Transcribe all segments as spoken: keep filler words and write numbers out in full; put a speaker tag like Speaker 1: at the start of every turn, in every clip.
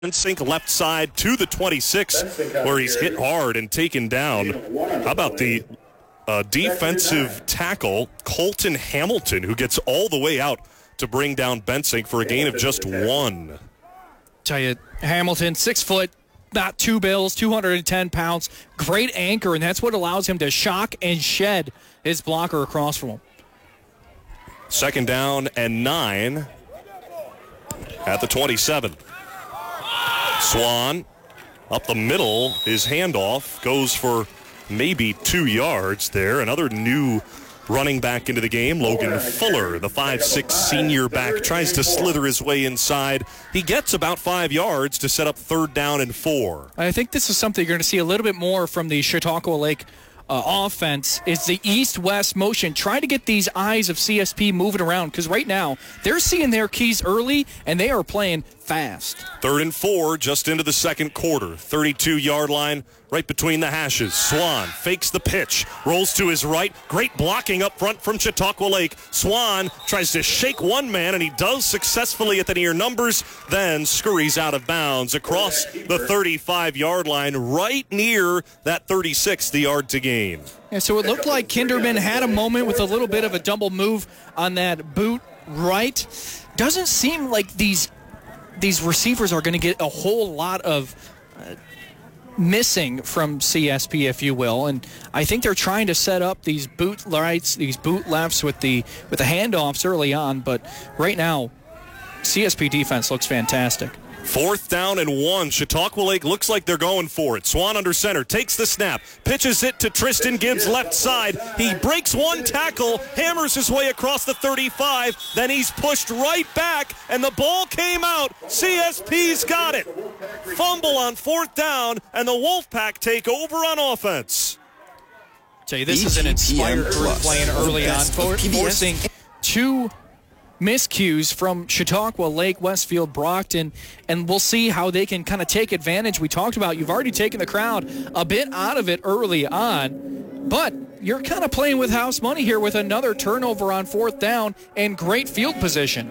Speaker 1: Bensink left side to the twenty-six, where he's hit hard and taken down. How about the uh, defensive tackle, Colton Hamilton, who gets all the way out to bring down Bensink for a gain of just one.
Speaker 2: Tell you, Hamilton, six foot, not two bills, two hundred ten pounds, great anchor, and that's what allows him to shock and shed his blocker across from him.
Speaker 1: Second down and nine at the twenty-seven. Swan up the middle. His handoff goes for maybe two yards there. Another new running back into the game, Logan Fuller, the five six senior back, tries to slither his way inside. He gets about five yards to set up third down and four.
Speaker 2: I think this is something you're going to see a little bit more from the Chautauqua Lake uh, offense. It's the east-west motion. Try to get these eyes of C S P moving around, because right now they're seeing their keys early, and they are playing fast.
Speaker 1: Third and four just into the second quarter. thirty-two-yard line right between the hashes. Swan fakes the pitch, rolls to his right. Great blocking up front from Chautauqua Lake. Swan tries to shake one man, and he does successfully at the near numbers, then scurries out of bounds across the thirty-five-yard line right near that thirty-six, the yard to gain.
Speaker 2: Yeah, so it looked like Kinderman had a moment with a little bit of a double move on that boot right. Doesn't seem like these these receivers are going to get a whole lot of uh, missing from C S P, if you will, and I think they're trying to set up these boot rights, these boot lefts with the with the handoffs early on, but right now C S P defense looks fantastic.
Speaker 1: Fourth down and one. Chautauqua Lake looks like they're going for it. Swan under center, takes the snap, pitches it to Tristan Gibbs left side. He breaks one tackle, hammers his way across the thirty-five, then he's pushed right back, and the ball came out. C S P's got it. Fumble on fourth down, and the Wolfpack take over on offense.
Speaker 2: Tell you, this is an inspired group playing early on, for, forcing two miscues from Chautauqua Lake, Westfield, Brockton, and we'll see how they can kind of take advantage. We talked about you've already taken the crowd a bit out of it early on, but you're kind of playing with house money here with another turnover on fourth down and great field position.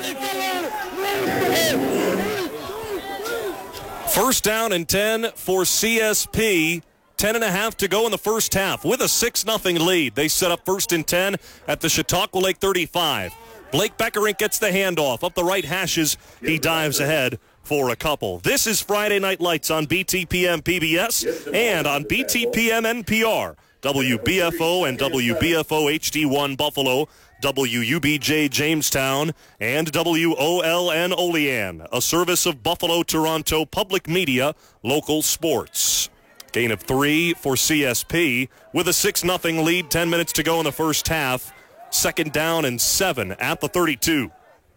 Speaker 1: First down and ten for C S P. Ten and a half to go in the first half. With a six nothing lead, they set up first and ten at the Chautauqua Lake thirty-five. Blake Beckerink gets the handoff. Up the right hashes, he dives ahead for a couple. This is Friday Night Lights on B T P M P B S and on B T P M N P R. W B F O and W B F O H D one Buffalo, W U B J Jamestown, and W O L N Olean, a service of Buffalo Toronto Public Media, local sports. Gain of three for C S P with a six nothing lead, ten minutes to go in the first half. Second down and seven at the thirty-two.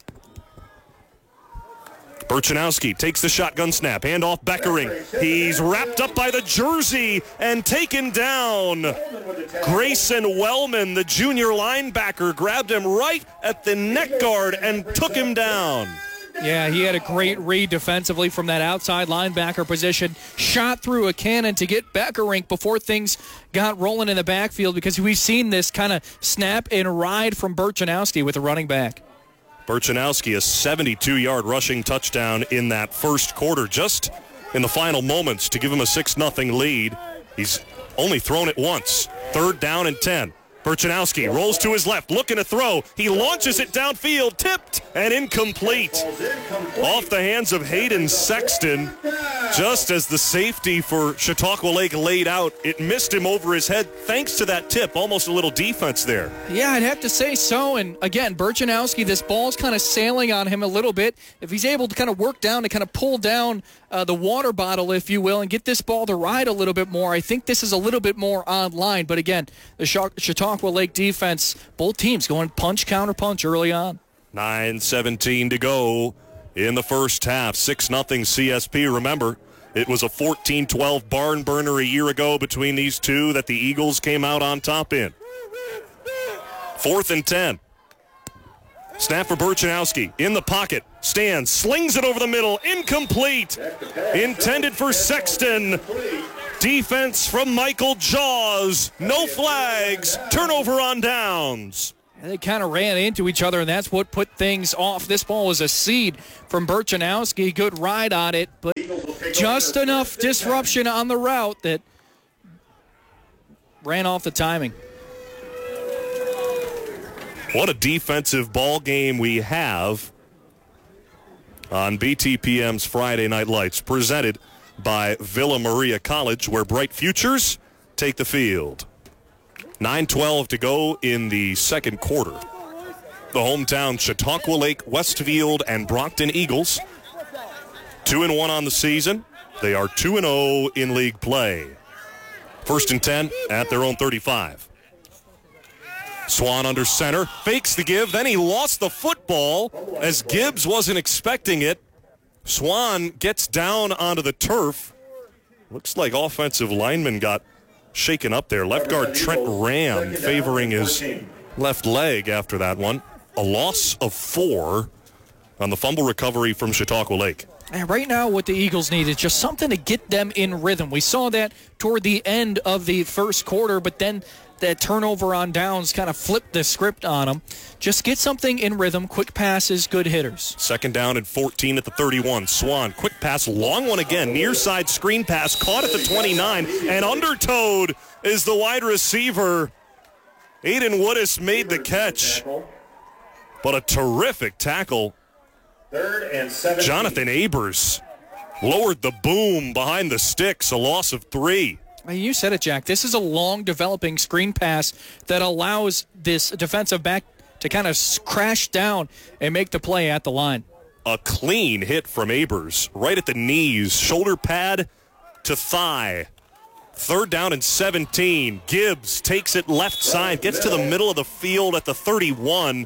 Speaker 1: Burchanowski takes the shotgun snap, handoff Beckerink. He's wrapped up by the jersey and taken down. Grayson Wellman, the junior linebacker, grabbed him right at the neck guard and took him down.
Speaker 2: Yeah, he had a great read defensively from that outside linebacker position. Shot through a cannon to get Beckerink before things got rolling in the backfield, because we've seen this kind of snap and ride from Burchanowski with the running back.
Speaker 1: Burchanowski, a seventy-two-yard rushing touchdown in that first quarter, just in the final moments to give him a six nothing lead. He's only thrown it once. Third down and ten. Burchanowski rolls to his left, looking to throw. He launches it downfield, tipped and incomplete. Off the hands of Hayden Sexton. Just as the safety for Chautauqua Lake laid out, it missed him over his head thanks to that tip. Almost a little defense there.
Speaker 2: Yeah, I'd have to say so. And again, Burchanowski, this ball's kind of sailing on him a little bit. If he's able to kind of work down and kind of pull down uh, the water bottle, if you will, and get this ball to ride a little bit more, I think this is a little bit more online. But again, the Chautauqua Chautauqua Lake defense, both teams going punch, counter punch early on.
Speaker 1: nine seventeen to go in the first half. six nothing C S P. Remember, it was a fourteen twelve barn burner a year ago between these two that the Eagles came out on top in. Fourth and ten. Snap for Burchanowski. In the pocket. Stands. Slings it over the middle. Incomplete. Intended for Sexton. Defense from Michael Jaws. No flags. Turnover on downs.
Speaker 2: And they kind of ran into each other, and that's what put things off. This ball was a seed from Burchanowski. Good ride on it, but just enough disruption on the route that ran off the timing.
Speaker 1: What a defensive ball game we have on B T P M's Friday Night Lights, presented by Villa Maria College, where bright futures take the field. nine twelve to go in the second quarter. The hometown Chautauqua Lake, Westfield, and Brockton Eagles, two and one on the season. They are two and oh in league play. First and ten at their own thirty-five. Swan under center, fakes the give, then he lost the football as Gibbs wasn't expecting it. Swan gets down onto the turf. Looks like offensive lineman got shaken up there. Left guard Trent Ram favoring his left leg after that one. A loss of four on the fumble recovery from Chautauqua Lake.
Speaker 2: And right now what the Eagles need is just something to get them in rhythm. We saw that toward the end of the first quarter, but then that turnover on downs kind of flipped the script on them. Just get something in rhythm, quick passes, good hitters.
Speaker 1: Second down and fourteen at the thirty-one. Swan, quick pass, long one again. Near side screen pass, caught at the twenty-nine, and undertowed is the wide receiver. Aiden Woodis made the catch, but a terrific tackle.
Speaker 3: Third and seventeen.
Speaker 1: Jonathan Abers lowered the boom behind the sticks, a loss of three.
Speaker 2: You said it, Jack. This is a long developing screen pass that allows this defensive back to kind of crash down and make the play at the line.
Speaker 1: A clean hit from Abers, right at the knees, shoulder pad to thigh. Third down and seventeen. Gibbs takes it left side, gets to the middle of the field at the thirty-one.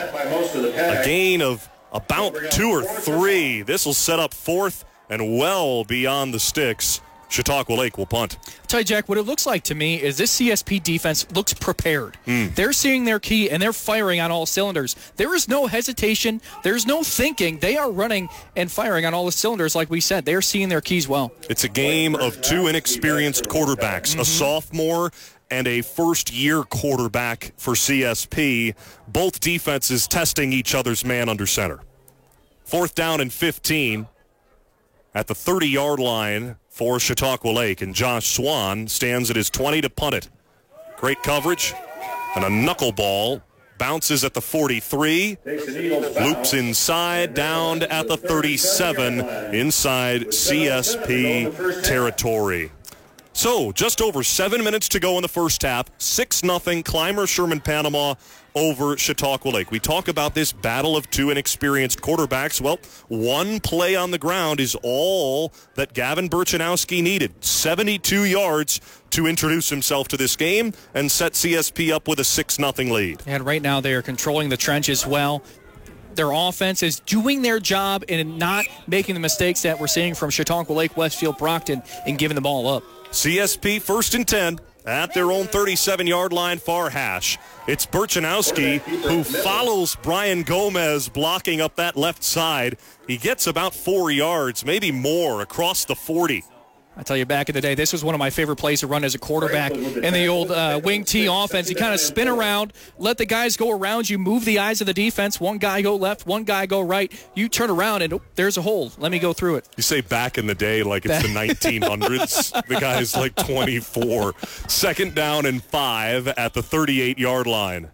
Speaker 1: A gain of about two or three. This will set up fourth and well beyond the sticks. Chautauqua Lake will punt.
Speaker 2: I'll tell you, Jack, what it looks like to me is this C S P defense looks prepared.
Speaker 1: Mm.
Speaker 2: They're seeing their key, and they're firing on all cylinders. There is no hesitation. There's no thinking. They are running and firing on all the cylinders, like we said. They're seeing their keys well.
Speaker 1: It's a game of two inexperienced quarterbacks, mm-hmm. a sophomore and a first-year quarterback for C S P. Both defenses testing each other's man under center. Fourth down and fifteen at the thirty-yard line for Chautauqua Lake, and Josh Swan stands at his twenty to punt it. Great coverage, and a knuckleball bounces at the forty-three, loops inside, down at the thirty-seven, inside C S P territory. So, just over seven minutes to go in the first half, six nothing, Clymer Sherman Panama over Chautauqua Lake. We talk about this battle of two inexperienced quarterbacks. Well, one play on the ground is all that Gavin Burchanowski needed. seventy-two yards to introduce himself to this game and set C S P up with a six nothing lead.
Speaker 2: And right now they are controlling the trenches well. Their offense is doing their job and not making the mistakes that we're seeing from Chautauqua Lake, Westfield, Brockton, and giving the ball up.
Speaker 1: C S P first and ten at their own thirty-seven-yard line, far hash. It's Burchanowski who follows Brian Gomez blocking up that left side. He gets about four yards, maybe more, across the forty.
Speaker 2: I tell you, back in the day, this was one of my favorite plays to run as a quarterback in the old uh, wing T offense. You kind of spin around, let the guys go around you, move the eyes of the defense. One guy go left, one guy go right. You turn around, and oh, there's a hole. Let me go through it.
Speaker 1: You say back in the day like it's the nineteen hundreds. The guy's like twenty-four. Second down and five at the thirty-eight-yard line.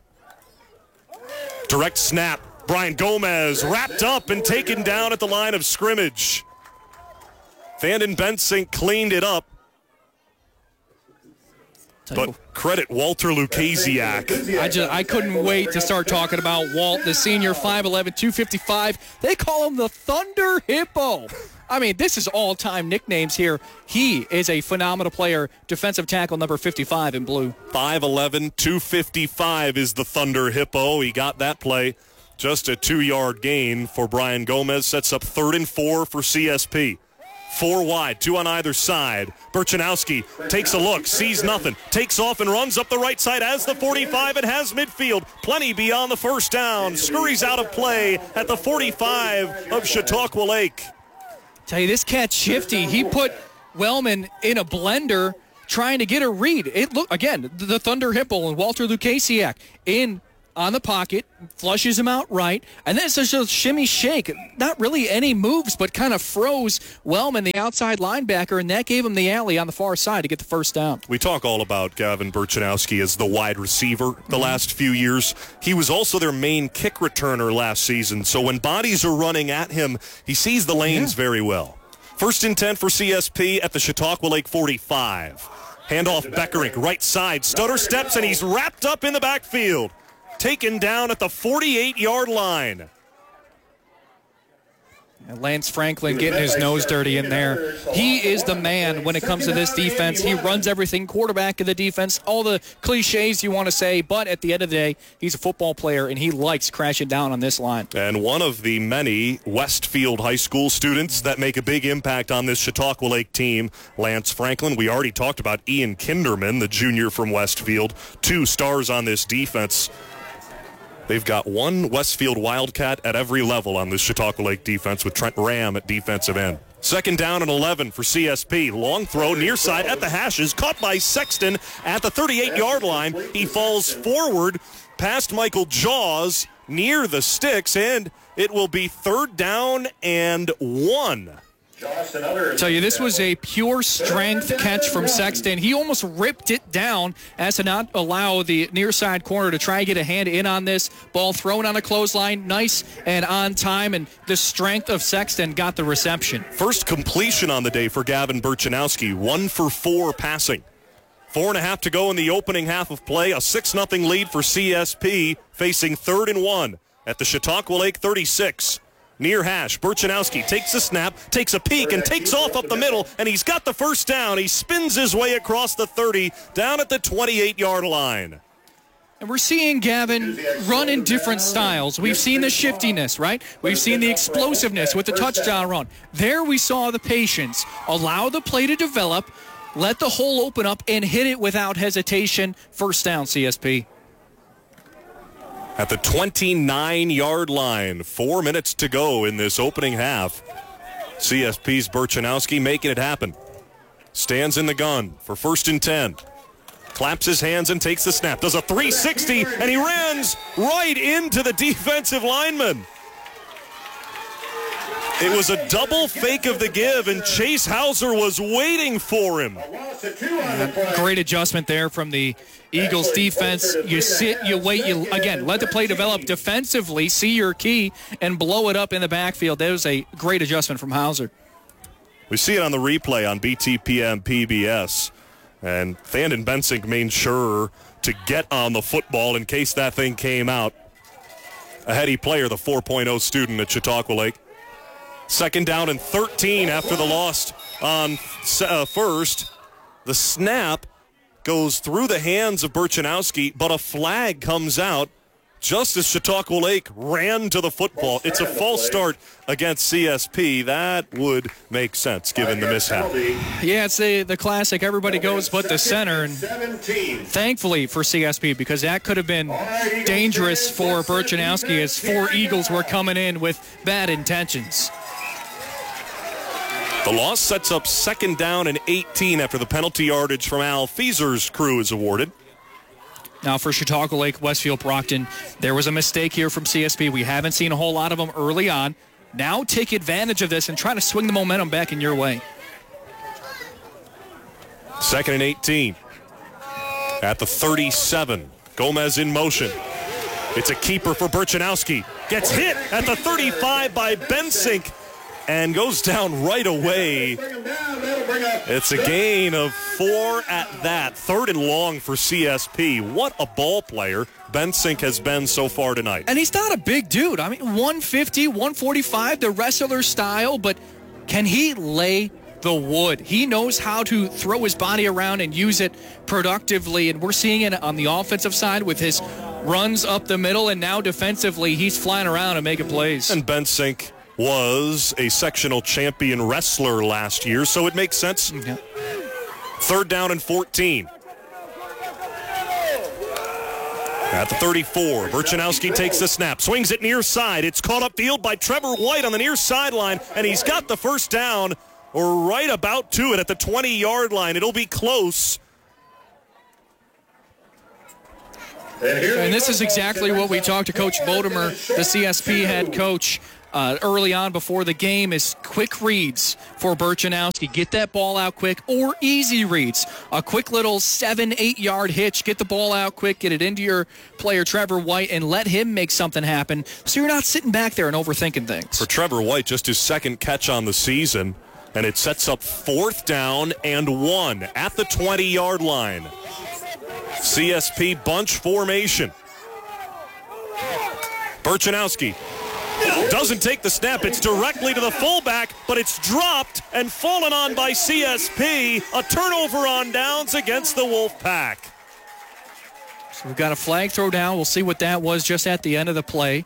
Speaker 1: Direct snap. Brian Gomez wrapped up and taken down at the line of scrimmage. Vanden Bensink cleaned it up. But credit Walter Lukasiak.
Speaker 2: I just I couldn't wait to start talking about Walt, the senior, five eleven, two fifty-five. They call him the Thunder Hippo. I mean, this is all-time nicknames here. He is a phenomenal player, defensive tackle number fifty-five in blue.
Speaker 1: five eleven, two fifty-five is the Thunder Hippo. He got that play. Just a two-yard gain for Brian Gomez. Sets up third and four for C S P. Four wide, two on either side. Burchanowski takes a look, sees nothing, takes off and runs up the right side as the forty-five and has midfield. Plenty beyond the first down. Scurries out of play at the forty-five of Chautauqua Lake.
Speaker 2: Tell you, this cat's shifty. He put Wellman in a blender trying to get a read. It look again, the Thunder Hippo and Walter Lukasiak in on the pocket, flushes him out right, and then it's just a shimmy shake. Not really any moves, but kind of froze Wellman, the outside linebacker, and that gave him the alley on the far side to get the first down.
Speaker 1: We talk all about Gavin Burchanowski as the wide receiver the mm-hmm. last few years. He was also their main kick returner last season, so when bodies are running at him, he sees the lanes yeah. very well. First and ten for C S P at the Chautauqua Lake forty-five. Handoff Beckerink, right side, stutter steps, and he's wrapped up in the backfield. Taken down at the forty-eight-yard line.
Speaker 2: And Lance Franklin getting his nose dirty in there. He is the man when it comes to this defense. He runs everything, quarterback of the defense, all the cliches you want to say, but at the end of the day, he's a football player, and he likes crashing down on this line.
Speaker 1: And one of the many Westfield High School students that make a big impact on this Chautauqua Lake team, Lance Franklin. We already talked about Ian Kinderman, the junior from Westfield, two stars on this defense. They've got one Westfield Wildcat at every level on this Chautauqua Lake defense with Trent Ram at defensive end. Second down and eleven for C S P. Long throw near side at the hashes, caught by Sexton at the thirty-eight-yard line. He falls forward past Michael Jaws near the sticks, and it will be third down and one.
Speaker 2: I tell you, this was a pure strength catch from Sexton. He almost ripped it down as to not allow the near side corner to try and get a hand in on this. Ball thrown on a clothesline, nice and on time, and the strength of Sexton got the reception.
Speaker 1: First completion on the day for Gavin Burchanowski, one for four passing. Four and a half to go in the opening half of play, a six nothing lead for C S P, facing third and one at the Chautauqua Lake thirty-six. Near hash, Burchanowski takes a snap, takes a peek, and takes off up the middle, and he's got the first down. He spins his way across the thirty, down at the twenty-eight-yard line.
Speaker 2: And we're seeing Gavin run in different styles. We've seen the shiftiness, right? We've seen the explosiveness with the touchdown run. There we saw the patience. Allow the play to develop, let the hole open up, and hit it without hesitation. First down, C S P.
Speaker 1: At the twenty-nine-yard line, four minutes to go in this opening half. C S P's Burchanowski making it happen. Stands in the gun for first and ten. Claps his hands and takes the snap. Does a three sixty, and he runs right into the defensive lineman. It was a double fake of the give, and Chase Hauser was waiting for him.
Speaker 2: Great adjustment there from the Eagles defense. You sit, you wait, you again, let the play develop defensively, see your key, and blow it up in the backfield. That was a great adjustment from Hauser.
Speaker 1: We see it on the replay on B T P M P B S. And Thandon Bensink made sure to get on the football in case that thing came out. A heady player, the four point oh student at Chautauqua Lake. Second down and thirteen after the loss on uh, first. The snap goes through the hands of Burchanowski, but a flag comes out just as Chautauqua Lake ran to the football. It's a false start against C S P. That would make sense given the mishap.
Speaker 2: Yeah, it's the, the classic everybody goes but the center. And thankfully for C S P, because that could have been dangerous for Burchanowski as four Eagles were coming in with bad intentions.
Speaker 1: The loss sets up second down and eighteen after the penalty yardage from Al Feaser's crew is awarded.
Speaker 2: Now for Chautauqua Lake, Westfield Brockton, there was a mistake here from C S P. We haven't seen a whole lot of them early on. Now take advantage of this and try to swing the momentum back in your way.
Speaker 1: Second and eighteen. At the thirty-seven, Gomez in motion. It's a keeper for Burchanowski. Gets hit at the thirty-five by Bensink and goes down right away. It's a gain of four at that. Third and long for C S P. What a ball player Bensink has been so far tonight.
Speaker 2: And he's not a big dude. I mean, one fifty, one forty-five, the wrestler style, but can he lay the wood? He knows how to throw his body around and use it productively, and we're seeing it on the offensive side with his runs up the middle, and now defensively he's flying around and making plays.
Speaker 1: And Bensink was a sectional champion wrestler last year, so it makes sense.
Speaker 2: Yeah.
Speaker 1: Third down and fourteen. At the thirty-four, Burchanowski takes the snap, swings it near side. It's caught upfield by Trevor White on the near sideline, and he's got the first down, or right about to it at the twenty-yard line. It'll be close.
Speaker 2: And this is exactly what we talked to Coach Bodemer, the C S P head coach, uh, early on before the game, is quick reads for Burchanowski. Get that ball out quick, or easy reads. A quick little seven, eight-yard hitch. Get the ball out quick, get it into your player, Trevor White, and let him make something happen so you're not sitting back there and overthinking things.
Speaker 1: For Trevor White, just his second catch on the season, and it sets up fourth down and one at the twenty-yard line. C S P bunch formation. Burchanowski doesn't take the snap. It's directly to the fullback, but it's dropped and fallen on by C S P. A turnover on downs against the Wolfpack.
Speaker 2: So we've got a flag throw down. We'll see what that was just at the end of the play.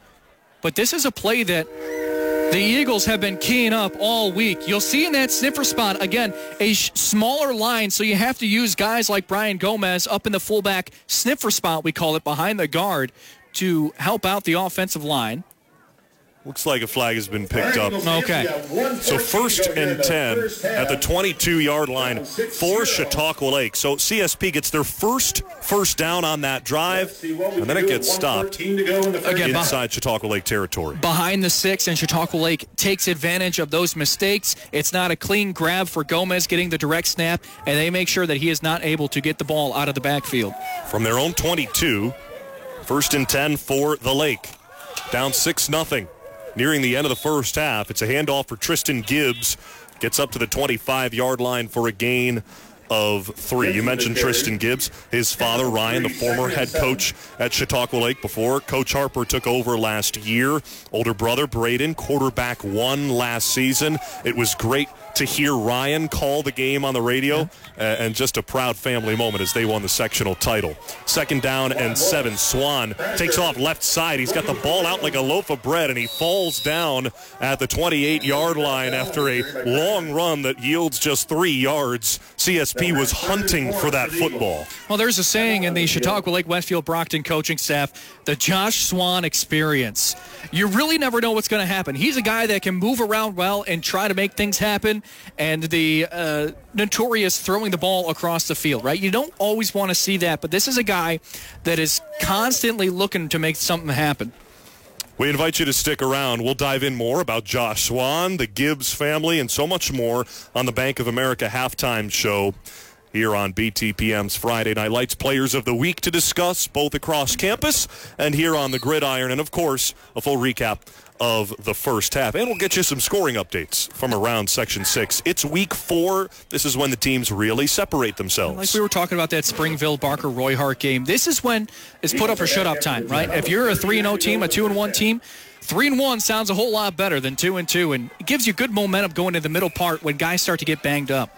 Speaker 2: But this is a play that the Eagles have been keying up all week. You'll see in that sniffer spot, again, a sh- smaller line, so you have to use guys like Brian Gomez up in the fullback sniffer spot, we call it, behind the guard, to help out the offensive line.
Speaker 1: Looks like a flag has been picked up.
Speaker 2: Okay.
Speaker 1: So first and ten at the twenty-two-yard line for Chautauqua Lake. So C S P gets their first first down on that drive, and then it gets stopped
Speaker 2: Again,
Speaker 1: inside Chautauqua Lake territory.
Speaker 2: Behind the six, and Chautauqua Lake takes advantage of those mistakes. It's not a clean grab for Gomez getting the direct snap, and they make sure that he is not able to get the ball out of the backfield.
Speaker 1: From their own twenty-two, first and ten for the Lake. Down six nothing. Nearing the end of the first half, it's a handoff for Tristan Gibbs. Gets up to the twenty-five-yard line for a gain of three. You mentioned Tristan Gibbs. His father, Ryan, the former head coach at Chautauqua Lake before Coach Harper took over last year. Older brother, Braden, quarterback one last season. It was great to hear Ryan call the game on the radio, uh, and just a proud family moment as they won the sectional title. Second down and seven. Swan takes off left side. He's got the ball out like a loaf of bread, and he falls down at the twenty-eight-yard line after a long run that yields just three yards. C S P was hunting for that football.
Speaker 2: Well, there's a saying in the Chautauqua Lake Westfield Brockton coaching staff, the Josh Swan experience. You really never know what's going to happen. He's a guy that can move around well and try to make things happen, and the uh, notorious throwing the ball across the field, right? You don't always want to see that, but this is a guy that is constantly looking to make something happen.
Speaker 1: We invite you to stick around. We'll dive in more about Josh Swan, the Gibbs family, and so much more on the Bank of America halftime show here on B T P M's Friday Night Lights. Players of the week to discuss both across campus and here on the gridiron, and of course a full recap of the first half. And we'll get you some scoring updates from around Section six. It's week four. This is when the teams really separate themselves.
Speaker 2: Like we were talking about that Springville Barker Roy Hart game. This is when it's put up or shut up time, right? If you're a three and oh team, a two and one team, three and one sounds a whole lot better than two and two, and it gives you good momentum going to the middle part when guys start to get banged up.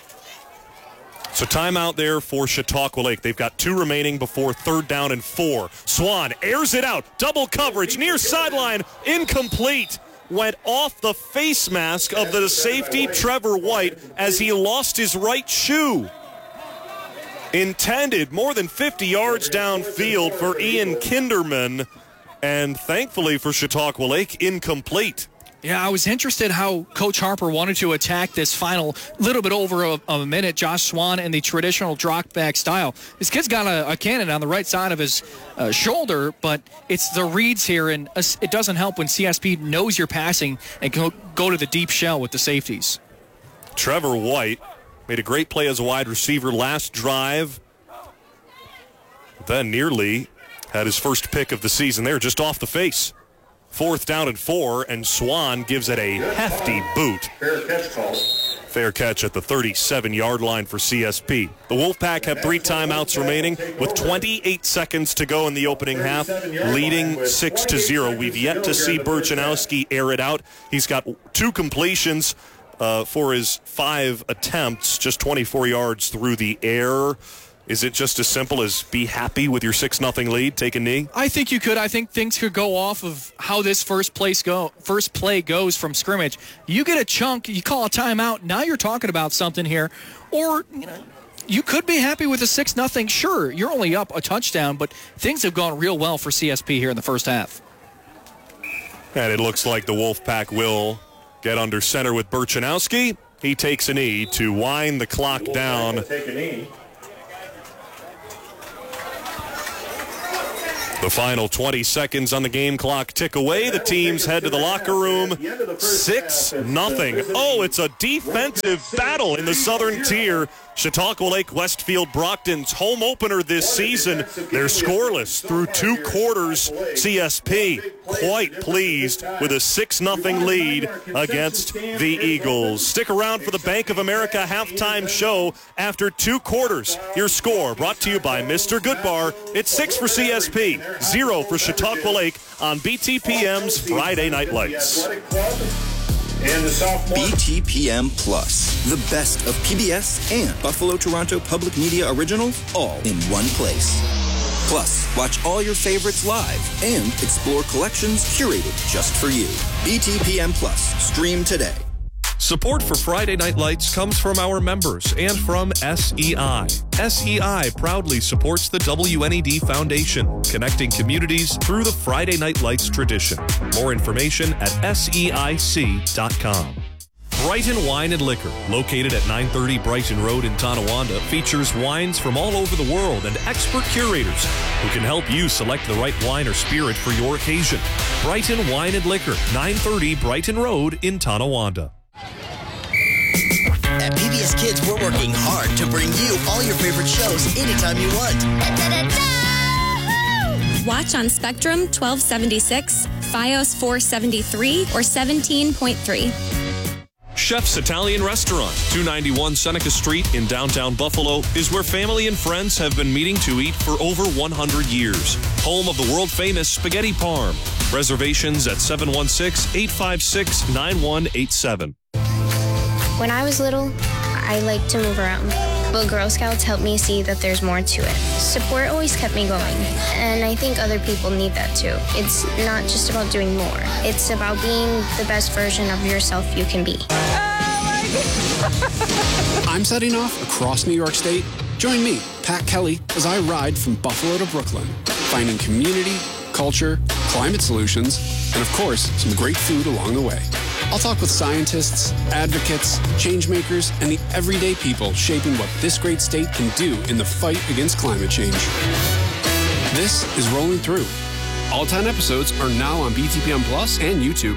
Speaker 1: So timeout there for Chautauqua Lake. They've got two remaining before third down and four. Swan airs it out. Double coverage. Near sideline. Incomplete. Went off the face mask of the safety, Trevor White, as he lost his right shoe. Intended more than fifty yards downfield for Ian Kinderman. And thankfully for Chautauqua Lake, incomplete.
Speaker 2: Yeah, I was interested how Coach Harper wanted to attack this final little bit over a, a minute. Josh Swan in the traditional drop back style. This kid's got a, a cannon on the right side of his uh, shoulder, but it's the reads here, and it doesn't help when C S P knows you're passing and go, go to the deep shell with the safeties.
Speaker 1: Trevor White made a great play as a wide receiver last drive. Then nearly had his first pick of the season there, just off the face. Fourth down and four, and Swan gives it a hefty boot.
Speaker 3: Fair catch call.
Speaker 1: Fair catch at the thirty-seven-yard line for C S P. The Wolfpack have three timeouts remaining with twenty-eight seconds to go in the opening half, leading six to zero. We've yet to see Burchanowski air it out. He's got two completions uh, for his five attempts, just twenty-four yards through the air. Is it just as simple as be happy with your six nothing lead, take a knee?
Speaker 2: I think you could. I think things could go off of how this first place go, first play goes from scrimmage. You get a chunk, you call a timeout, now you're talking about something here. Or, you know, you could be happy with a six nothing. Sure, you're only up a touchdown, but things have gone real well for C S P here in the first half.
Speaker 1: And it looks like the Wolfpack will get under center with Burchanowski. He takes a knee to wind the clock down.
Speaker 3: Take a knee.
Speaker 1: The final twenty seconds on the game clock tick away. The teams head to the locker room. six nothing. Oh, it's a defensive battle in the Southern Tier. Chautauqua Lake Westfield Brockton's home opener this season. They're scoreless through two quarters. C S P quite pleased with a six nothing lead against the Eagles. Stick around for the Bank of America halftime show after two quarters. Your score brought to you by Mister Goodbar. It's six for C S P, zero for Chautauqua Lake on B T P M's Friday Night Lights.
Speaker 3: And the sophomore.
Speaker 4: B T P M Plus, the best of P B S and Buffalo Toronto Public Media originals, all in one place. Plus, watch all your favorites live and explore collections curated just for you. B T P M Plus, stream today.
Speaker 5: Support for Friday Night Lights comes from our members and from S E I. S E I proudly supports the W N E D Foundation, connecting communities through the Friday Night Lights tradition. More information at S E I C dot com. Brighton Wine and Liquor, located at nine thirty Brighton Road in Tonawanda, features wines from all over the world and expert curators who can help you select the right wine or spirit for your occasion. Brighton Wine and Liquor, nine thirty Brighton Road in Tonawanda.
Speaker 6: At P B S Kids, we're working hard to bring you all your favorite shows anytime you want.
Speaker 7: Watch on Spectrum twelve seventy-six, Fios four seventy-three, or seventeen point three.
Speaker 5: Chef's Italian Restaurant, two ninety-one Seneca Street in downtown Buffalo, is where family and friends have been meeting to eat for over one hundred years. Home of the world-famous Spaghetti Parm. Reservations at seven one six, eight five six, nine one eight seven.
Speaker 8: When I was little, I liked to move around, but Girl Scouts helped me see that there's more to it. Support always kept me going, and I think other people need that too. It's not just about doing more. It's about being the best version of yourself you can be.
Speaker 9: I'm setting off across New York State. Join me, Pat Kelly, as I ride from Buffalo to Brooklyn, finding community, culture, climate solutions, and of course, some great food along the way. I'll talk with scientists, advocates, change makers, and the everyday people shaping what this great state can do in the fight against climate change. This is Rolling Through. All ten episodes are now on B T P M Plus and YouTube.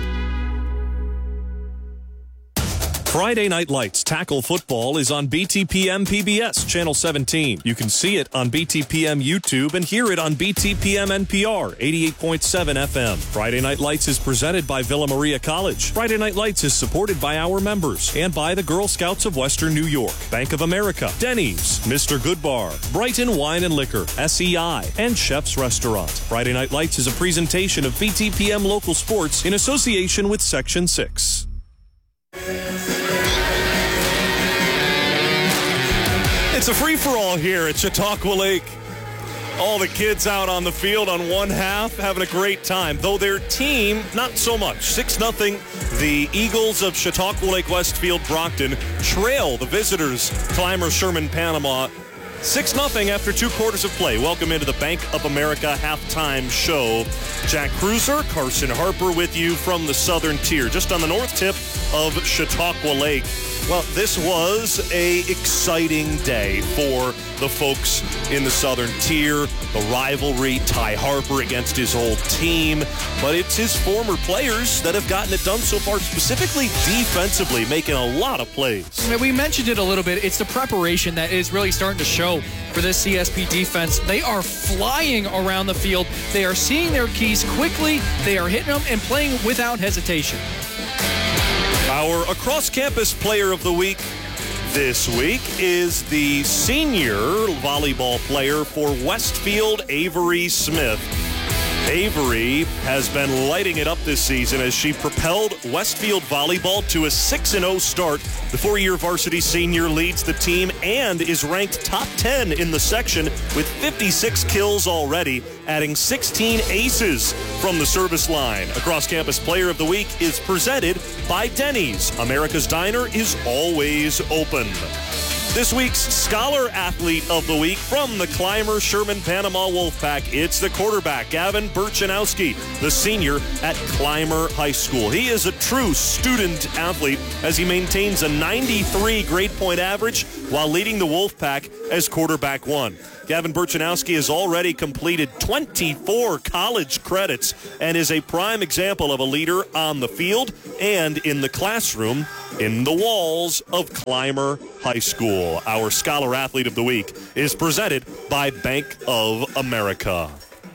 Speaker 5: Friday Night Lights Tackle Football is on B T P M P B S Channel seventeen. You can see it on B T P M YouTube and hear it on B T P M N P R eighty-eight point seven F M. Friday Night Lights is presented by Villa Maria College. Friday Night Lights is supported by our members and by the Girl Scouts of Western New York, Bank of America, Denny's, Mister Goodbar, Brighton Wine and Liquor, S E I, and Chef's Restaurant. Friday Night Lights is a presentation of B T P M Local Sports in association with Section six.
Speaker 1: It's a free-for-all here at Chautauqua Lake. All the kids out on the field on one half having a great time, though their team, not so much. six nothing, the Eagles of Chautauqua Lake Westfield Brockton trail the visitors, Clymer Sherman Panama, six nothing after two quarters of play. Welcome into the Bank of America halftime show. Jack Cruiser, Carson Harper with you from the Southern Tier, just on the north tip of Chautauqua Lake. Well, this was a exciting day for the folks in the Southern Tier. The rivalry, Ty Harper against his old team. But it's his former players that have gotten it done so far, specifically defensively, making a lot of plays.
Speaker 2: We mentioned it a little bit. It's the preparation that is really starting to show for this C S P defense. They are flying around the field. They are seeing their keys quickly. They are hitting them and playing without hesitation.
Speaker 1: Our across-campus player of the week this week is the senior volleyball player for Westfield, Avery Smith. Avery has been lighting it up this season as she propelled Westfield volleyball to a six and oh start. The four-year varsity senior leads the team and is ranked top ten in the section with fifty-six kills already, adding sixteen aces from the service line. Across Campus Player of the Week is presented by Denny's. America's Diner is always open. This week's Scholar Athlete of the Week from the Clymer Sherman Panama Wolfpack. It's the quarterback, Gavin Burchanowski, the senior at Clymer High School. He is a true student athlete as he maintains a ninety-three grade point average while leading the Wolfpack as quarterback one. Gavin Burchanowski has already completed twenty-four college credits and is a prime example of a leader on the field and in the classroom in the walls of Clymer High School. Our Scholar Athlete of the Week is presented by Bank of America.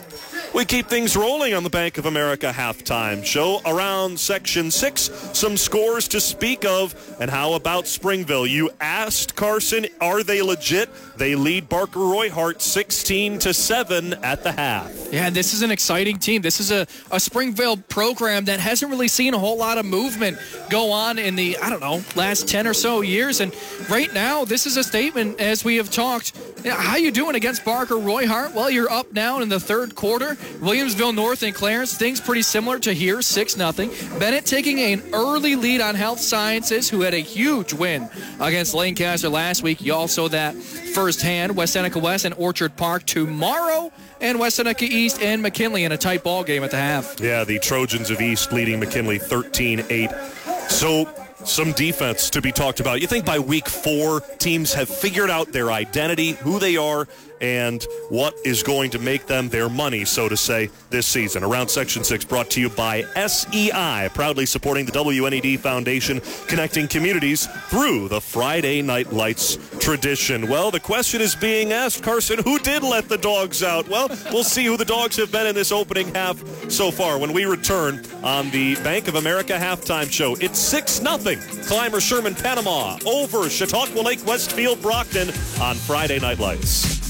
Speaker 1: We keep things rolling on the Bank of America halftime show. Around Section six, some scores to speak of. And how about Springville? You asked, Carson, are they legit? They lead Barker Royhart sixteen to seven at the half.
Speaker 2: Yeah, this is an exciting team. This is a, a Springville program that hasn't really seen a whole lot of movement go on in the, I don't know, last ten or so years. And right now, this is a statement, as we have talked. How you doing against Barker Royhart? Well, you're up now in the third quarter. Williamsville North and Clarence, things pretty similar to here, six nothing. Bennett taking an early lead on Health Sciences, who had a huge win against Lancaster last week. You also that firsthand, West Seneca West and Orchard Park tomorrow, and West Seneca East and McKinley in a tight ball game at the half.
Speaker 1: Yeah, the Trojans of East leading McKinley thirteen eight. So some defense to be talked about. You think by week four, teams have figured out their identity, who they are, and what is going to make them their money, so to say, this season. Around Section six, brought to you by S E I, proudly supporting the W N E D Foundation, connecting communities through the Friday Night Lights tradition. Well, the question is being asked, Carson, who did let the dogs out? Well, we'll see who the dogs have been in this opening half so far when we return on the Bank of America halftime show. It's six nothing. Clymer Sherman Panama over Chautauqua Lake Westfield Brockton on Friday Night Lights.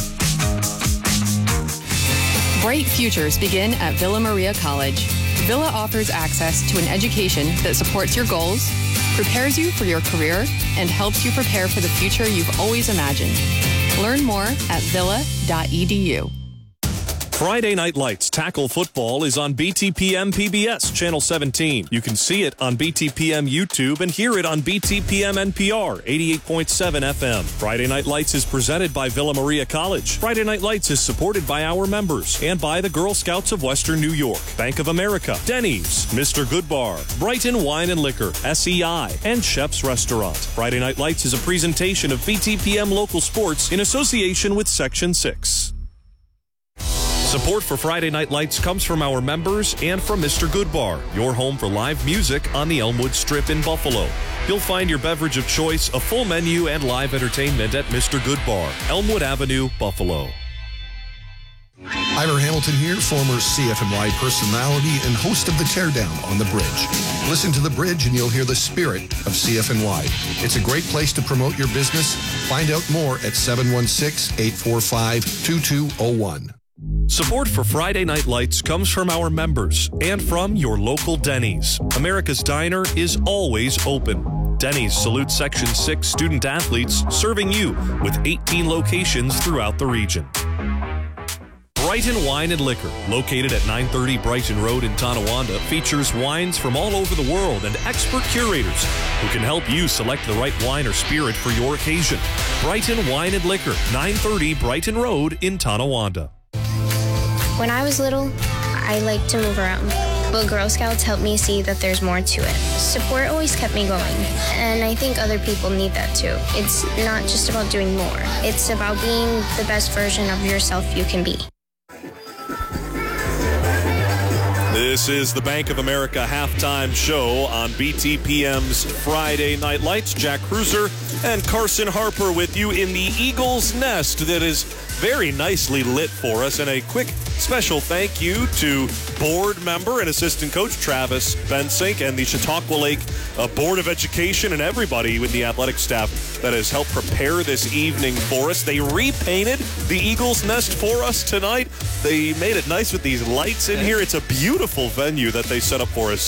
Speaker 10: Bright futures begin at Villa Maria College. Villa offers access to an education that supports your goals, prepares you for your career, and helps you prepare for the future you've always imagined. Learn more at villa dot e d u.
Speaker 5: Friday Night Lights Tackle Football is on B T P M P B S Channel seventeen. You can see it on B T P M YouTube and hear it on B T P M N P R eighty-eight point seven F M. Friday Night Lights is presented by Villa Maria College. Friday Night Lights is supported by our members and by the Girl Scouts of Western New York, Bank of America, Denny's, Mister Goodbar, Brighton Wine and Liquor, S E I, and Chef's Restaurant. Friday Night Lights is a presentation of B T P M Local Sports in association with Section six. Support for Friday Night Lights comes from our members and from Mister Goodbar, your home for live music on the Elmwood Strip in Buffalo. You'll find your beverage of choice, a full menu, and live entertainment at Mister Goodbar, Elmwood Avenue, Buffalo.
Speaker 11: Ivor Hamilton here, former C F N Y personality and host of The Teardown on The Bridge. Listen to The Bridge and you'll hear the spirit of C F N Y. It's a great place to promote your business. Find out more at seven one six, eight four five, two two zero one.
Speaker 5: Support for Friday Night Lights comes from our members and from your local Denny's. America's Diner is always open. Denny's salutes Section six student athletes, serving you with eighteen locations throughout the region. Brighton Wine and Liquor, located at nine thirty Brighton Road in Tonawanda, features wines from all over the world and expert curators who can help you select the right wine or spirit for your occasion. Brighton Wine and Liquor, nine thirty Brighton Road in Tonawanda.
Speaker 8: When I was little, I liked to move around, but Girl Scouts helped me see that there's more to it. Support always kept me going, and I think other people need that too. It's not just about doing more. It's about being the best version of yourself you can be.
Speaker 1: This is the Bank of America halftime show on B T P M's Friday Night Lights. Jack Cruiser and Carson Harper with you in the Eagles Nest that is very nicely lit for us. And a quick special thank you to board member and assistant coach Travis Bensink and the Chautauqua Lake uh, Board of Education and everybody with the athletic staff that has helped prepare this evening for us. They repainted the Eagles Nest for us tonight. They made it nice with these lights in here. It's a beautiful venue that they set up for us. So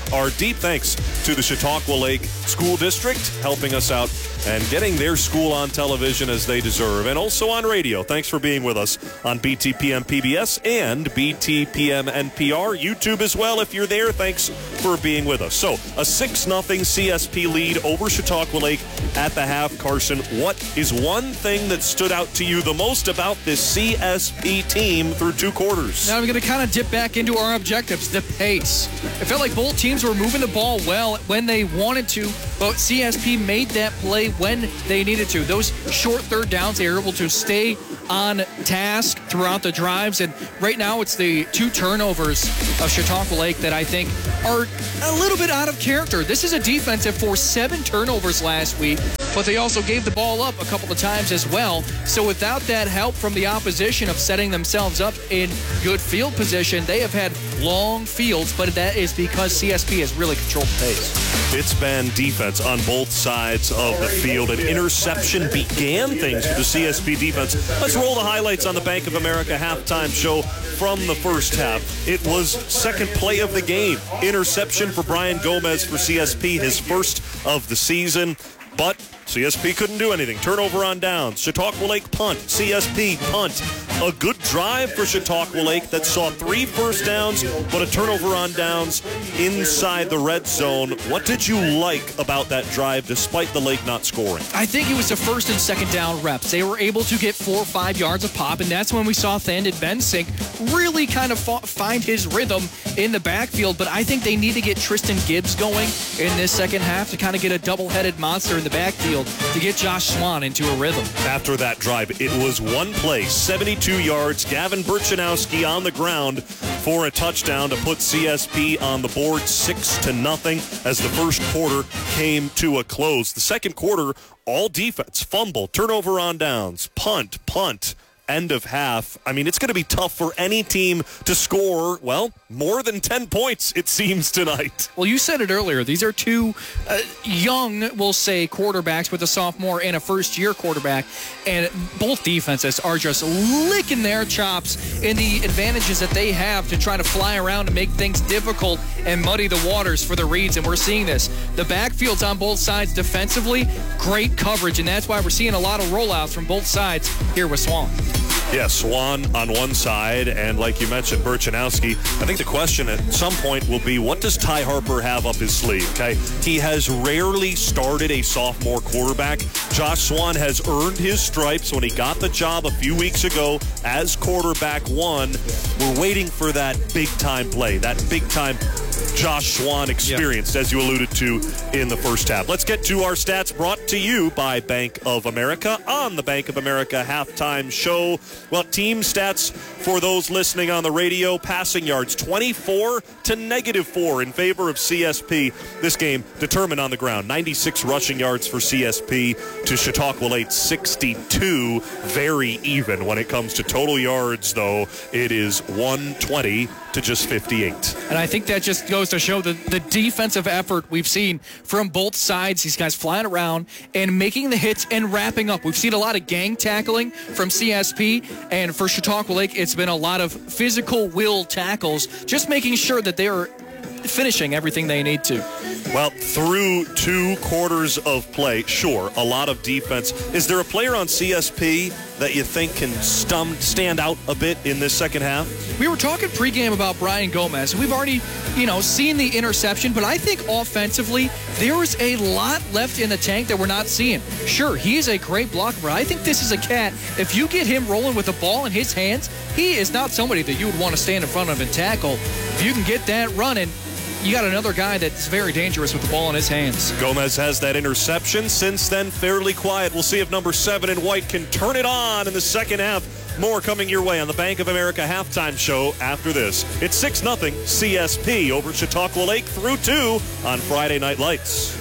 Speaker 1: our deep thanks to the Chautauqua Lake School District helping us out and getting their school on television as they deserve, and also on radio. Thanks for being with us on B T P M P B S and B T P M N P R. YouTube as well, if you're there. Thanks for being with us. So, a six nothing C S P lead over Chautauqua Lake at the half. Carson, what is one thing that stood out to you the most about this C S P team through two quarters?
Speaker 2: Now I'm going to kind of dip back into our objectives, the pace. It felt like both teams were moving the ball well when they wanted to, but C S P made that play when they needed to. Those short third downs, they were able to stay on task throughout the drives, and right now it's the two turnovers of Chautauqua Lake that I think are a little bit out of character. This is a defense that forced seven turnovers last week, but they also gave the ball up a couple of times as well. So without that help from the opposition of setting themselves up in good field position, they have had long fields, but that is because C S P has really controlled the pace.
Speaker 1: It's been defense on both sides of the field. An interception began things for the C S P defense. Let's roll the highlights on the Bank of America halftime show from the first half. It was second play of the game. Interception for Brian Gomez for C S P, his first of the season. But C S P couldn't do anything. Turnover on downs. Chautauqua Lake punt. C S P punt. A good drive for Chautauqua Lake that saw three first downs, but a turnover on downs inside the red zone. What did you like about that drive despite the Lake not scoring?
Speaker 2: I think it was the first and second down reps. They were able to get four or five yards of pop, and that's when we saw Thandon Bensink really kind of find his rhythm in the backfield. But I think they need to get Tristan Gibbs going in this second half to kind of get a double-headed monster in the backfield to get Josh Swan into a rhythm.
Speaker 1: After that drive, it was one play, seventy-two yards. Gavin Burchanowski on the ground for a touchdown to put C S P on the board six to nothing as the first quarter came to a close. The second quarter, all defense, fumble, turnover on downs, punt, punt. End of half. I mean, it's going to be tough for any team to score, well, more than ten points, it seems, tonight.
Speaker 2: Well, you said it earlier. These are two uh, young, we'll say, quarterbacks with a sophomore and a first-year quarterback, and both defenses are just licking their chops in the advantages that they have to try to fly around and make things difficult and muddy the waters for the reads, and we're seeing this. The backfields on both sides defensively, great coverage, and that's why we're seeing a lot of rollouts from both sides here with Swan.
Speaker 1: Yeah, Swan on one side, and like you mentioned, Burchanowski. I think the question at some point will be, what does Ty Harper have up his sleeve? Okay, he has rarely started a sophomore quarterback. Josh Swan has earned his stripes when he got the job a few weeks ago as quarterback one. We're waiting for that big-time play, that big-time Josh Swan experience, yeah, as you alluded to in the first half. Let's get to our stats brought to you by Bank of America on the Bank of America halftime show. Well, team stats for those listening on the radio: passing yards twenty-four to negative four in favor of C S P. This game determined on the ground. ninety-six rushing yards for C S P to Chautauqua Lake sixty-two. Very even when it comes to total yards, though. It is one twenty to just fifty-eight.
Speaker 2: And I think that just goes to show the, the defensive effort we've seen from both sides. These guys flying around and making the hits and wrapping up. We've seen a lot of gang tackling from C S P, and for Chautauqua Lake, it's been a lot of physical will tackles, just making sure that they are finishing everything they need to.
Speaker 1: Well, through two quarters of play, sure, a lot of defense. Is there a player on C S P that you think can stum- stand out a bit in this second half?
Speaker 2: We were talking pregame about Brian Gomez. We've already, you know, seen the interception, but I think offensively, there is a lot left in the tank that we're not seeing. Sure, he is a great blocker, but I think this is a cat. If you get him rolling with the ball in his hands, he is not somebody that you would want to stand in front of and tackle. If you can get that running, you got another guy that's very dangerous with the ball in his hands.
Speaker 1: Gomez has that interception. Since then, fairly quiet. We'll see if number seven in white can turn it on in the second half. More coming your way on the Bank of America halftime show after this. It's six nothing C S P over Chautauqua Lake through two on Friday Night Lights.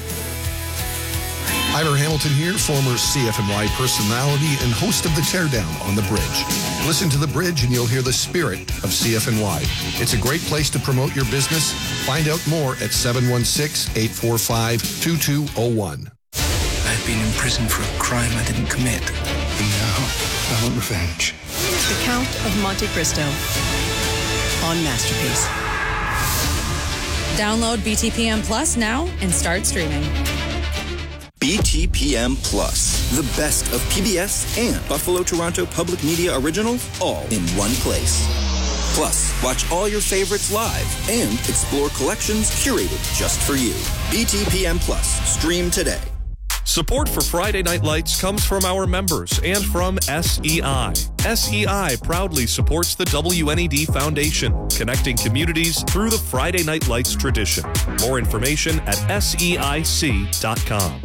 Speaker 11: Ira Hamilton here, former C F N Y personality and host of The Teardown on The Bridge. Listen to The Bridge and you'll hear the spirit of C F N Y. It's a great place to promote your business. Find out more at seven one six, eight four five, two two zero one.
Speaker 12: I've been in prison for a crime I didn't commit. And now I want revenge.
Speaker 10: The Count of Monte Cristo on Masterpiece.
Speaker 13: Download B T P M Plus now and start streaming.
Speaker 4: B T P M Plus, the best of P B S and Buffalo Toronto Public Media originals, all in one place. Plus, watch all your favorites live and explore collections curated just for you. B T P M Plus, stream today.
Speaker 5: Support for Friday Night Lights comes from our members and from S E I. S E I proudly supports the W N E D Foundation, connecting communities through the Friday Night Lights tradition. More information at S E I C dot com.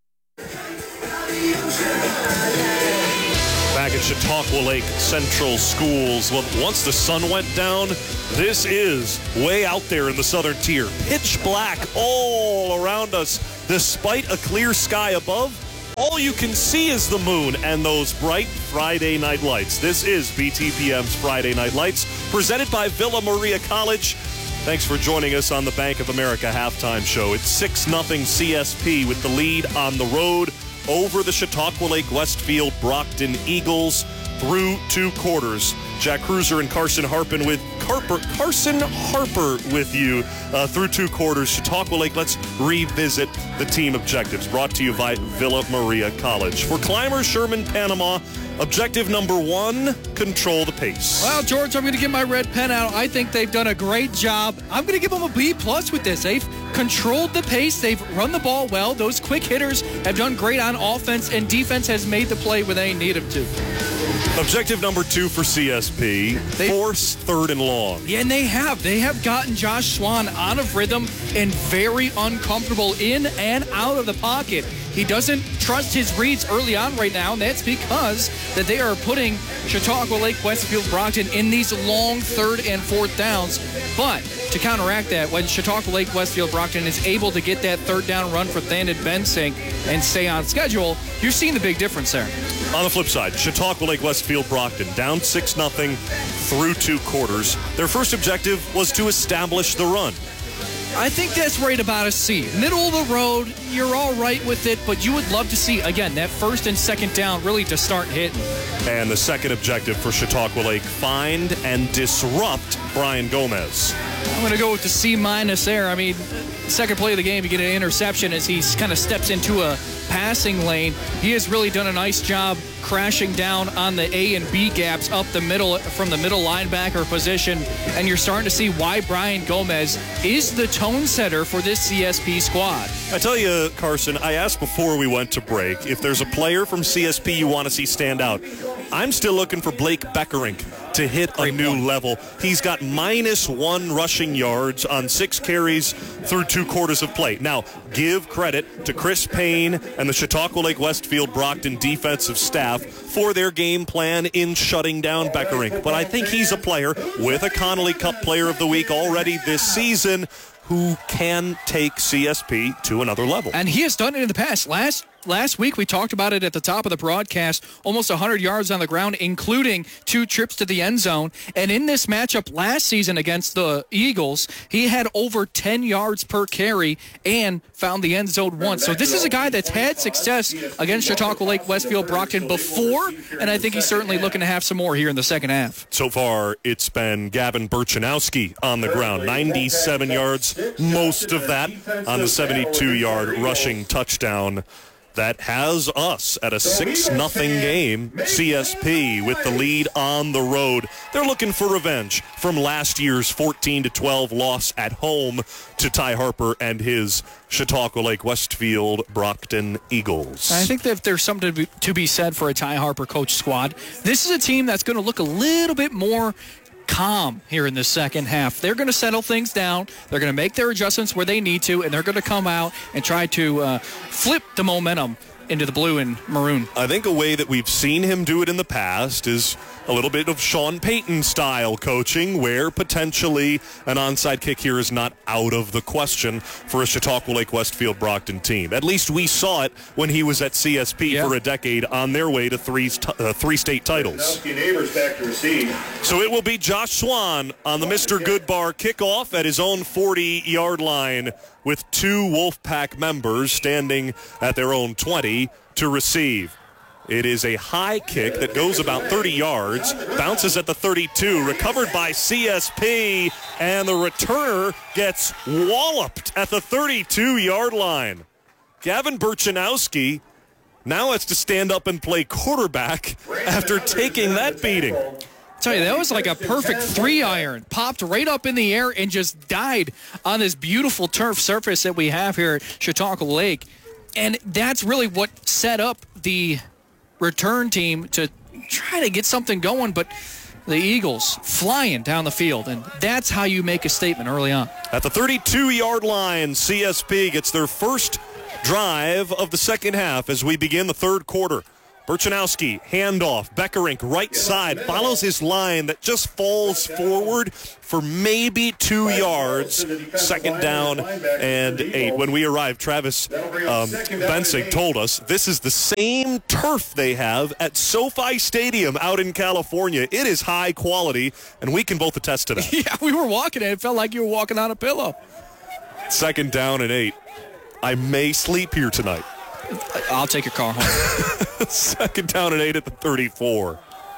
Speaker 1: Back at Chautauqua Lake Central Schools, well, once the sun went down, this is way out there in the southern tier. Pitch black all around us. Despite a clear sky above, all you can see is the moon and those bright Friday night lights. This is B T P M's Friday Night Lights, presented by Villa Maria College. Thanks for joining us on the Bank of America halftime show. It's six nothing C S P with the lead on the road over the Chautauqua Lake Westfield Brockton Eagles through two quarters. Jack Cruiser and Carson Harpin with Carper, Carson Harper with you uh, through two quarters. Chautauqua Lake, let's revisit the team objectives. Brought to you by Villa Maria College. For climbers, Sherman, Panama, objective number one, control the pace.
Speaker 2: Well, George, I'm going to get my red pen out. I think they've done a great job. I'm going to give them a B plus with this. They've controlled the pace. They've run the ball well. Those quick hitters have done great on offense, and defense has made the play when they need them to.
Speaker 1: Objective number two for C S P, they, force third and long.
Speaker 2: Yeah, and they have. They have gotten Josh Swan out of rhythm and very uncomfortable in and out of the pocket. He doesn't trust his reads early on right now, and that's because that they are putting Chautauqua Lake Westfield Brockton in these long third and fourth downs. But to counteract that, when Chautauqua Lake Westfield Brockton is able to get that third down run for Thandon Bensing and stay on schedule, you're seeing the big difference there.
Speaker 1: On the flip side, Chautauqua Lake Westfield Brockton down six nothing through two quarters. Their first objective was to establish the run.
Speaker 2: I think that's right about a C. Middle of the road, you're all right with it, but you would love to see, again, that first and second down really to start hitting.
Speaker 1: And the second objective for Chautauqua Lake, find and disrupt Brian Gomez.
Speaker 2: I'm going to go with the C minus there. I mean, second play of the game, you get an interception as he kind of steps into a passing lane. He has really done a nice job crashing down on the A and B gaps up the middle from the middle linebacker position, and you're starting to see why Brian Gomez is the tone setter for this C S P squad.
Speaker 1: I tell you, Carson, I asked before we went to break if there's a player from C S P you want to see stand out. I'm still looking for Blake Beckerink to hit a new level. He's got minus one rushing yards on six carries through two quarters of play. Now, give credit to Chris Payne and the Chautauqua Lake Westfield Brockton defensive staff for their game plan in shutting down Beckerink. But I think he's a player with a Connolly Cup Player of the Week already this season who can take C S P to another level.
Speaker 2: And he has done it in the past. Last Last week, we talked about it at the top of the broadcast, almost one hundred yards on the ground, including two trips to the end zone. And in this matchup last season against the Eagles, he had over ten yards per carry and found the end zone once. So this is a guy that's had success against Chautauqua Lake Westfield Brockton before, and I think he's certainly looking to have some more here in the second half.
Speaker 1: So far, it's been Gavin Burchanowski on the ground, ninety-seven yards, most of that on the seventy-two-yard rushing touchdown. That has us at a six nothing game. C S P with the lead on the road. They're looking for revenge from last year's fourteen to twelve loss at home to Ty Harper and his Chautauqua Lake Westfield Brockton Eagles.
Speaker 2: I think that there's something to be, to be said for a Ty Harper coach squad. This is a team that's going to look a little bit more calm here in the second half. They're going to settle things down. They're going to make their adjustments where they need to, and they're going to come out and try to uh, flip the momentum into the blue and maroon.
Speaker 1: I think a way that we've seen him do it in the past is a little bit of Sean Payton style coaching, where potentially an onside kick here is not out of the question for a Chautauqua Lake Westfield Brockton team. At least we saw it when he was at C S P yeah. for a decade on their way to three uh, three state titles. So it will be Josh Swan on the Mister Goodbar kickoff at his own forty-yard line with two Wolfpack members standing at their own twenty to receive. It is a high kick that goes about thirty yards, bounces at the thirty-two, recovered by C S P, and the returner gets walloped at the thirty-two-yard line. Gavin Burchanowski now has to stand up and play quarterback after taking that beating.
Speaker 2: I tell you, that was like a perfect three-iron. Popped right up in the air and just died on this beautiful turf surface that we have here at Chautauqua Lake. And that's really what set up the return team to try to get something going, but the Eagles flying down the field, and that's how you make a statement early on.
Speaker 1: At the thirty-two-yard line, C S P gets their first drive of the second half as we begin the third quarter. Burchanowski, handoff, Beckerink, right side, follows his line that just falls forward for maybe two yards. Second down and eight. When we arrived, Travis um, Bensing told us this is the same turf they have at SoFi Stadium out in California. It is high quality, and we can both attest to that.
Speaker 2: Yeah, we were walking it. It felt like you were walking on a pillow.
Speaker 1: Second down and eight. I may sleep here tonight.
Speaker 2: I'll take your car home.
Speaker 1: Second down and eight at the thirty-four.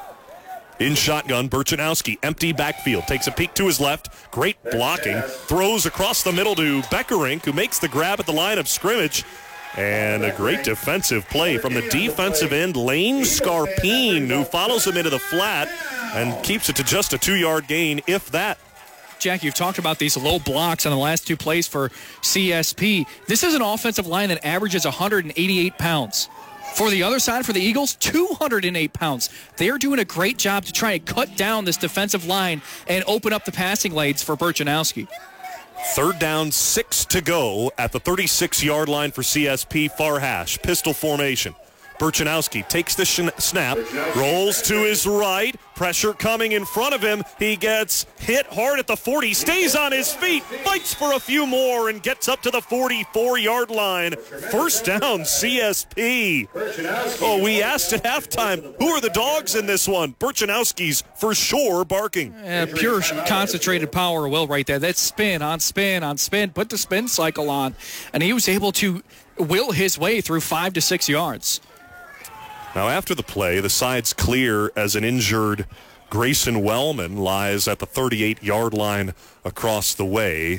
Speaker 1: In shotgun, Burchanowski, empty backfield, takes a peek to his left, great blocking, throws across the middle to Beckerink, who makes the grab at the line of scrimmage, and a great defensive play from the defensive end, Lane Scarpine, who follows him into the flat and keeps it to just a two-yard gain, if that.
Speaker 2: Jack, you've talked about these low blocks on the last two plays for C S P. This is an offensive line that averages one hundred eighty-eight pounds. For the other side, for the Eagles, two hundred eight pounds. They're doing a great job to try and cut down this defensive line and open up the passing lanes for Burchanowski.
Speaker 1: Third down, six to go at the thirty-six-yard line for C S P. Far hash, pistol formation. Burchanowski takes the sh- snap, rolls to his right, pressure coming in front of him. He gets hit hard at the forty, stays on his feet, fights for a few more, and gets up to the forty-four-yard line. First down, C S P. Oh, we asked at halftime, who are the dogs in this one? Burchanowski's for sure barking.
Speaker 2: Uh, pure concentrated power of will right there. That spin on spin on spin, put the spin cycle on, and he was able to will his way through five to six yards.
Speaker 1: Now, after the play, the side's clear as an injured Grayson Wellman lies at the thirty-eight-yard line across the way.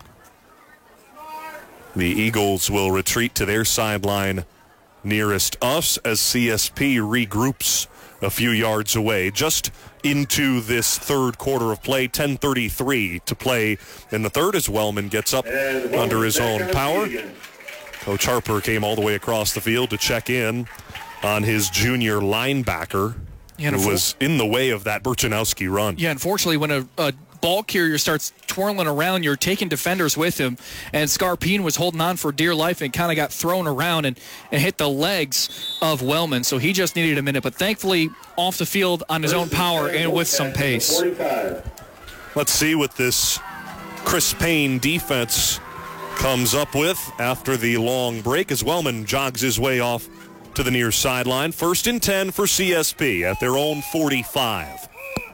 Speaker 1: The Eagles will retreat to their sideline nearest us as C S P regroups a few yards away, just into this third quarter of play. ten thirty-three to play in the third as Wellman gets up under his own power. Coach Harper came all the way across the field to check in on his junior linebacker, yeah, who was in the way of that Burchanowski run.
Speaker 2: Yeah, unfortunately, when a, a ball carrier starts twirling around, you're taking defenders with him, and Scarpine was holding on for dear life and kind of got thrown around and, and hit the legs of Wellman, so he just needed a minute. But thankfully, off the field on his own power and with some pace.
Speaker 1: Let's see what this Chris Payne defense comes up with after the long break as Wellman jogs his way off to the near sideline. First and ten for C S P at their own forty-five.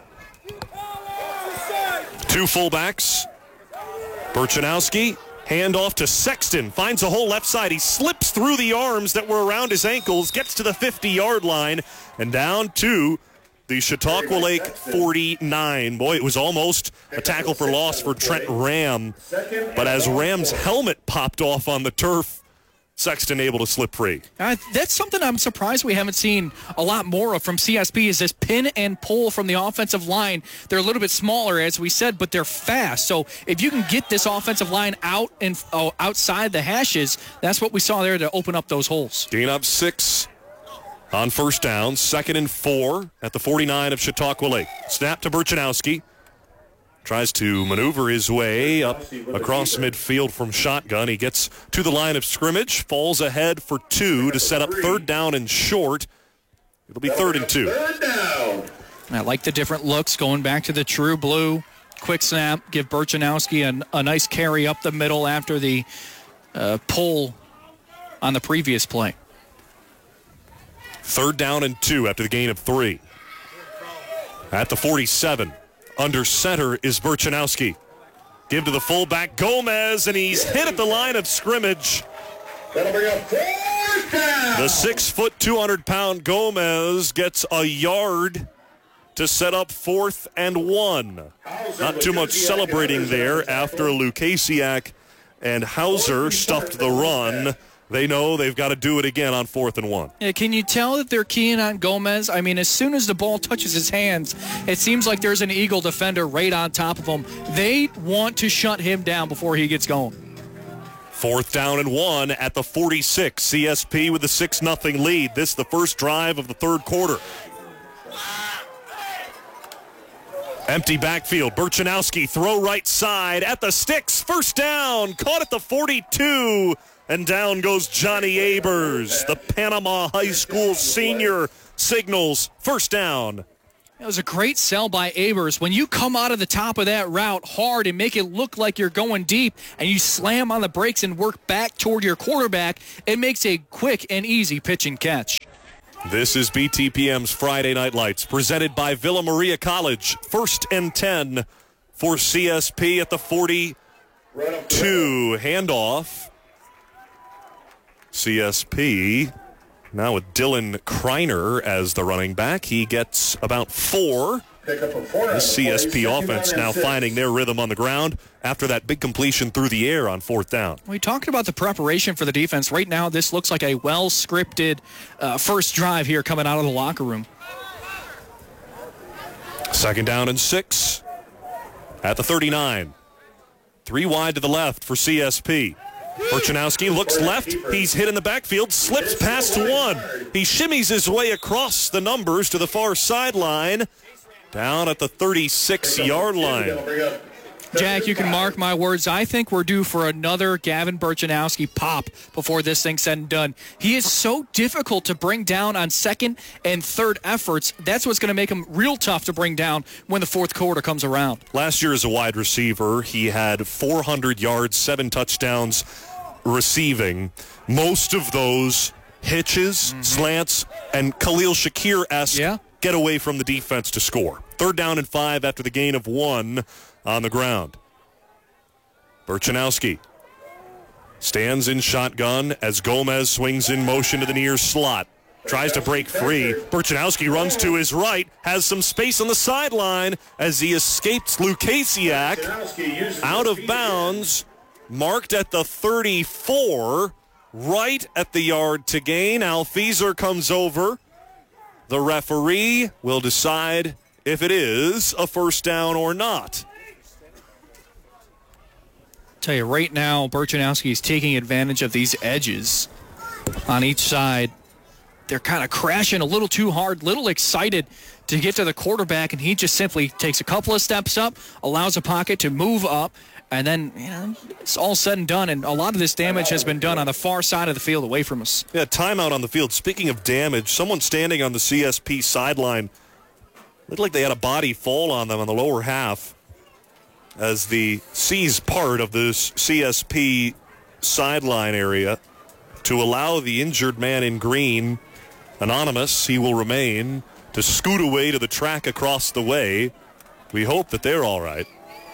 Speaker 1: Two fullbacks. Burchanowski, handoff to Sexton, finds a hole left side. He slips through the arms that were around his ankles, gets to the fifty-yard line, and down to the Chautauqua Lake forty-nine. Boy, it was almost a tackle for loss for Trent Ram, but as Ram's helmet popped off on the turf, Sexton able to slip free.
Speaker 2: Uh, that's something I'm surprised we haven't seen a lot more of from C S P is this pin and pull from the offensive line. They're a little bit smaller, as we said, but they're fast. So if you can get this offensive line out and oh, outside the hashes, that's what we saw there to open up those holes.
Speaker 1: Gain up six on first down. Second and four at the forty-nine of Chautauqua Lake. Snap to Burchanowski. Tries to maneuver his way up across midfield from shotgun. He gets to the line of scrimmage, falls ahead for two to set up third down and short. It'll be third and two.
Speaker 2: I like the different looks going back to the true blue. Quick snap, give Burchanowski a, a nice carry up the middle after the uh, pull on the previous play.
Speaker 1: Third down and two after the gain of three. At the forty-seven. Under center is Burchanowski. Give to the fullback, Gomez, and he's hit at the line of scrimmage.
Speaker 3: That'll bring up fourth
Speaker 1: The six foot, two hundred pound Gomez gets a yard to set up fourth and one. Not too much celebrating there after Lukasiak and Hauser stuffed the run. They know they've got to do it again on fourth and one.
Speaker 2: Yeah, can you tell that they're keying on Gomez? I mean, as soon as the ball touches his hands, it seems like there's an Eagle defender right on top of him. They want to shut him down before he gets going.
Speaker 1: Fourth down and one at the forty-six. C S P with a six nothing lead. This is the first drive of the third quarter. Empty backfield. Burchanowski, throw right side at the sticks. First down. Caught at the forty-two. And down goes Johnny Abers. The Panama High School senior signals first down.
Speaker 2: It was a great sell by Abers. When you come out of the top of that route hard and make it look like you're going deep and you slam on the brakes and work back toward your quarterback, it makes a quick and easy pitch and catch.
Speaker 1: This is B T P M's Friday Night Lights, presented by Villa Maria College. First and ten for C S P at the forty-two. Handoff. C S P now with Dylan Kreiner as the running back. He gets about four. The C S P offense now finding their rhythm on the ground after that big completion through the air on fourth down.
Speaker 2: We talked about the preparation for the defense. Right now, this looks like a well-scripted uh, first drive here coming out of the locker room.
Speaker 1: Second down and six at the thirty-nine. Three wide to the left for C S P. Burchanowski looks left. He's hit in the backfield, slips past one. He shimmies his way across the numbers to the far sideline, down at the thirty-six-yard line.
Speaker 2: Jack, you can mark my words. I think we're due for another Gavin Burchanowski pop before this thing's said and done. He is so difficult to bring down on second and third efforts. That's what's going to make him real tough to bring down when the fourth quarter comes around.
Speaker 1: Last year as a wide receiver, he had four hundred yards, seven touchdowns receiving. Most of those hitches, mm-hmm. slants, and Khalil Shakir-esque
Speaker 2: yeah.
Speaker 1: get away from the defense to score. Third down and five after the gain of one on the ground. Burchanowski stands in shotgun as Gomez swings in motion to the near slot. Tries to break free. Burchanowski runs to his right, has some space on the sideline as he escapes Lukasiak out of bounds, marked at the thirty-four, right at the yard to gain. Alfeezer comes over. The referee will decide if it is a first down or not.
Speaker 2: Tell you right now, Burchanowski is taking advantage of these edges on each side. They're kind of crashing a little too hard, little excited to get to the quarterback, and he just simply takes a couple of steps up, allows a pocket to move up, and then, you know, it's all said and done, and a lot of this damage has been done on the far side of the field away from us.
Speaker 1: Yeah, timeout on the field. Speaking of damage, someone standing on the C S P sideline looked like they had a body fall on them on the lower half as the C's part of this C S P sideline area to allow the injured man in green, anonymous, he will remain, to scoot away to the track across the way. We hope that they're all right.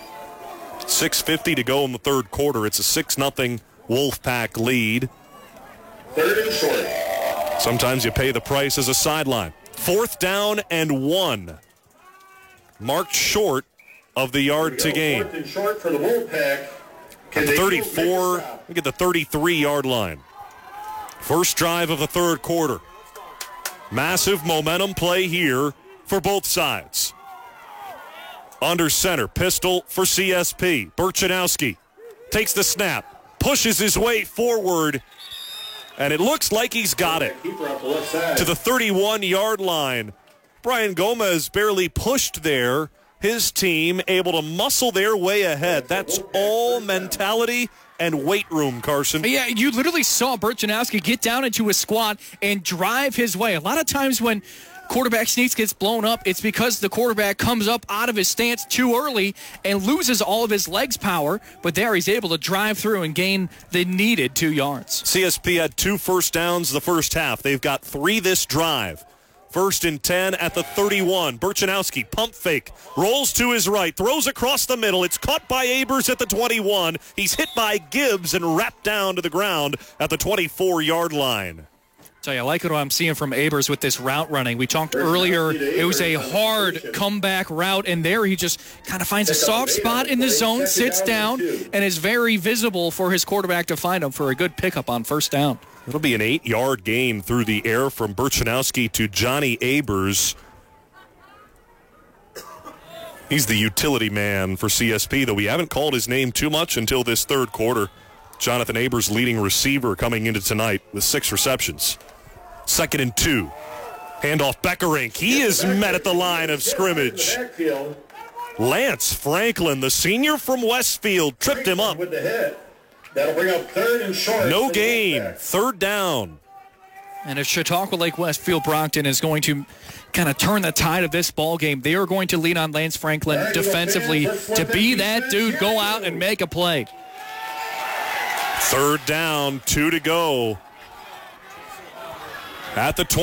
Speaker 1: six fifty to go in the third quarter. It's a six nothing Wolfpack lead.
Speaker 3: Third and short.
Speaker 1: Sometimes you pay the price as a sideline. Fourth down and one. Marked short of the yard to gain.
Speaker 3: Fourth and short for the Wolfpack.
Speaker 1: At the thirty-four, look at the thirty-three-yard line. First drive of the third quarter. Massive momentum play here for both sides. Under center, pistol for C S P. Burchanowski takes the snap, pushes his way forward, and it looks like he's got it. To the thirty-one-yard line. Brian Gomez barely pushed there. His team able to muscle their way ahead. That's all mentality and weight room, Carson.
Speaker 2: Yeah, you literally saw Burchanowski get down into a squat and drive his way. A lot of times when quarterback sneaks gets blown up, it's because the quarterback comes up out of his stance too early and loses all of his legs power, but there he's able to drive through and gain the needed two yards.
Speaker 1: C S P had two first downs the first half. They've got three this drive. First and ten at the thirty-one. Burchanowski, pump fake, rolls to his right, throws across the middle. It's caught by Abers at the twenty-one. He's hit by Gibbs and wrapped down to the ground at the twenty-four-yard line.
Speaker 2: Tell you, I like what I'm seeing from Abers with this route running. We talked earlier, it was a hard comeback route, and there he just kind of finds a soft spot in the zone, sits down, and is very visible for his quarterback to find him for a good pickup on first down.
Speaker 1: It'll be an eight-yard gain through the air from Burchanowski to Johnny Abers. He's the utility man for C S P, though we haven't called his name too much until this third quarter. Jonathan Abers, leading receiver, coming into tonight with six receptions. Second and two. Handoff Beckerink. He is met at the line of scrimmage. Lance Franklin, the senior from Westfield, tripped him up.
Speaker 3: With the hit. That'll bring up third and short.
Speaker 1: No gain. Third down.
Speaker 2: And if Chautauqua Lake Westfield Brockton is going to kind of turn the tide of this ball game, they are going to lean on Lance Franklin defensively to be that dude, go out and make a play.
Speaker 1: Third down, two to go. At the twenty.